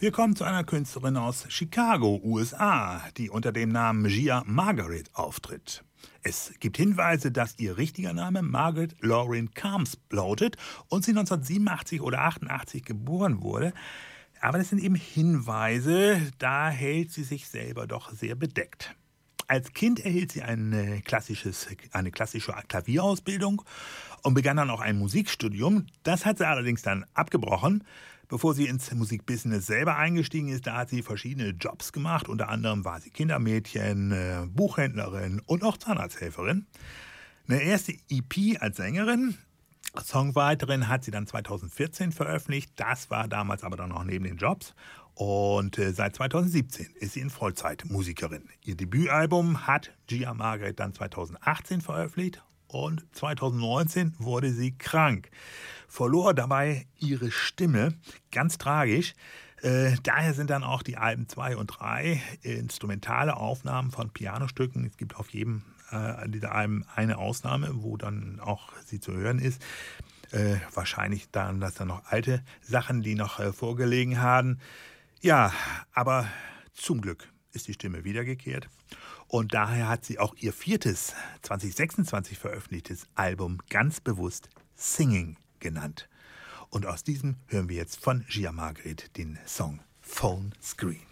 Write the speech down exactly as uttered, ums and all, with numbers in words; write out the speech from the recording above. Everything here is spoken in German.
Wir kommen zu einer Künstlerin aus Chicago, U S A, die unter dem Namen Gia Margaret auftritt. Es gibt Hinweise, dass ihr richtiger Name Margaret Lauren Carms lautet und sie neunzehnhundertsiebenundachtzig oder achtundachtzig geboren wurde. Aber das sind eben Hinweise, da hält sie sich selber doch sehr bedeckt. Als Kind erhielt sie eine, klassisches, eine klassische Klavierausbildung und begann dann auch ein Musikstudium. Das hat sie allerdings dann abgebrochen. Bevor sie ins Musikbusiness selber eingestiegen ist, da hat sie verschiedene Jobs gemacht. Unter anderem war sie Kindermädchen, Buchhändlerin und auch Zahnarzthelferin. Eine erste E P als Sängerin, Songwriterin hat sie dann zweitausendvierzehn veröffentlicht. Das war damals aber dann noch neben den Jobs. Und äh, seit zweitausendsiebzehn ist sie in Vollzeitmusikerin. Ihr Debütalbum hat Gia Margaret dann zweitausendachtzehn veröffentlicht und zweitausendneunzehn wurde sie krank. Verlor dabei ihre Stimme, ganz tragisch. Äh, daher sind dann auch die Alben zwei und drei instrumentale Aufnahmen von Pianostücken. Es gibt auf jedem äh, dieser Alben eine Ausnahme, wo dann auch sie zu hören ist. Äh, wahrscheinlich dann, dass da noch alte Sachen, die noch äh, vorgelegen haben. Ja, aber zum Glück ist die Stimme wiedergekehrt. Und daher hat sie auch ihr viertes, zweitausendsechsundzwanzig veröffentlichtes Album ganz bewusst Singing genannt. Und aus diesem hören wir jetzt von Gia Margaret den Song Phone Screen.